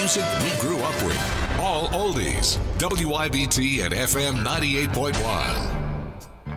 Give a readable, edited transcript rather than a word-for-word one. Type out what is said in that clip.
music we grew up with. All oldies. WIBT and FM 98.1.